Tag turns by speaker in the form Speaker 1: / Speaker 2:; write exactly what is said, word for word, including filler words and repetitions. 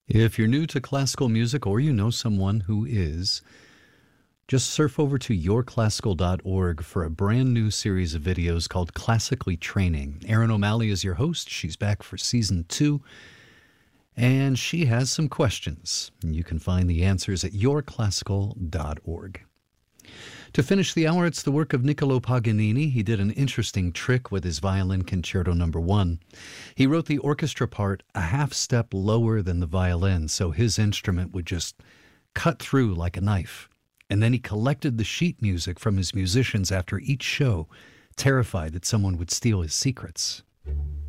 Speaker 1: If you're new to classical music or you know someone who is, just surf over to your classical dot org for a brand new series of videos called Classically Training. Erin O'Malley is your host. She's back for season two, and she has some questions. You can find the answers at your classical dot org. To finish the hour, it's the work of Niccolo Paganini. He did an interesting trick with his Violin Concerto number one. He wrote the orchestra part a half step lower than the violin, so his instrument would just cut through like a knife. And then he collected the sheet music from his musicians after each show, terrified that someone would steal his secrets.